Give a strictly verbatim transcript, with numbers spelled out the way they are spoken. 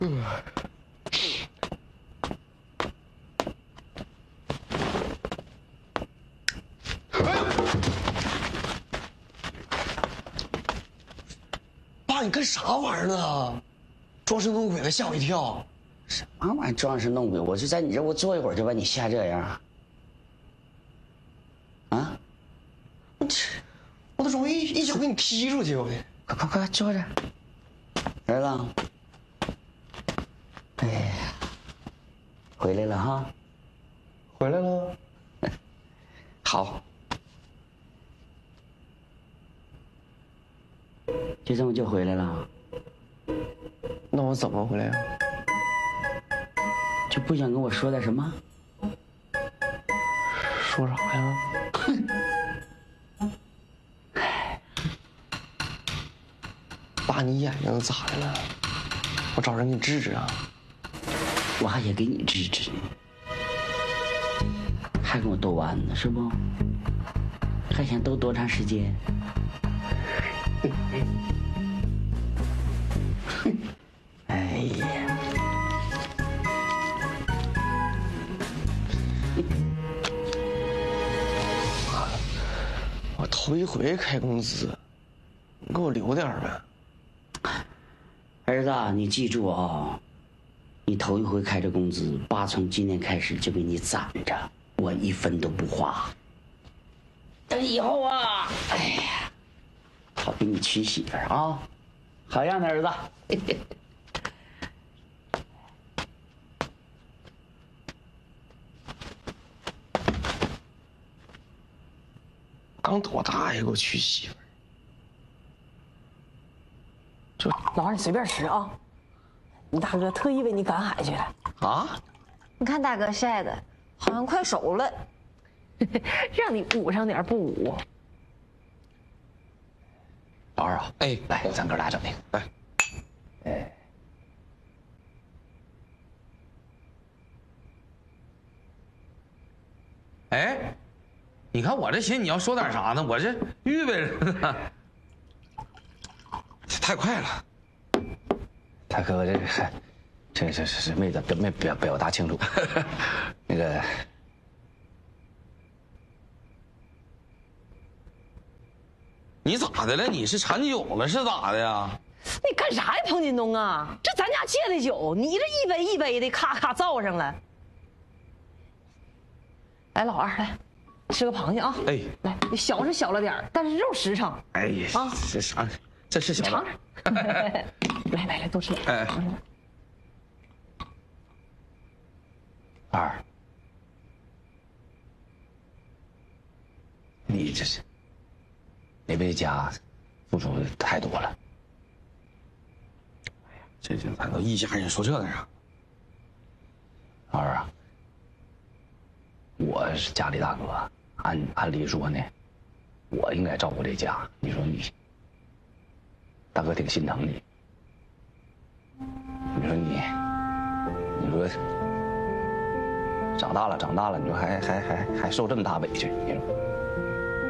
嗯。爸，你干啥玩意儿呢？装神弄鬼的，吓我一跳。 什么玩意儿装神弄鬼？我就在你这，我坐一会儿就把你吓这样。啊！ 我这，我都容易一脚给你踢出去，我的。 快快快，坐着。儿子。哎呀，回来了哈。 回来了。 好。就这么就回来了？ 那我怎么回来呀？ 就不想跟我说点什么？ 说啥呀？哼！爸，你眼睛咋的了？我找人给你治治啊。 我还想给你治治，还跟我逗弯呢，是不？还想逗多长时间？哎呀！ 我头一回开工资，你给我留点呗。 儿子，你记住啊、哦，你头一回开这工资，爸从今天开始就给你攒着，我一分都不花。等以后啊，哎呀，好给你娶媳妇儿啊，好样的，儿子。 刚多大呀，给我娶媳妇儿？这老二，你随便吃啊！你大哥特意为你赶海去了啊！ 你看大哥晒的，好像快熟了，让你捂上点不捂。 老二啊，哎，来，咱哥俩整那个， 来， 哎， 哎，你看我这寻思你要说点啥呢？我这预备着呢。 太快了， 大哥，这个还，这这是没的，没表表达清楚。那个， 你咋的了？你是馋酒了是咋的呀？ 你干啥呀，彭金东啊？这咱家借的酒，你这一杯一杯的，咔咔造上了。来，老二，来吃个螃蟹啊！ 哎， 来，小是小了点但是肉实诚。 哎呀，啊，这啥？这是小尝尝。来来来，多吃点。哎， 二，你这是，你为家付出的太多了。 哎呀，这这咱都一家人，说这干啥？ 二啊，我是家里大哥，按按理说呢，我应该照顾这家。你说你，大哥挺心疼你。你说你，你说长大了长大了，你说还还还还受这么大委屈，你说。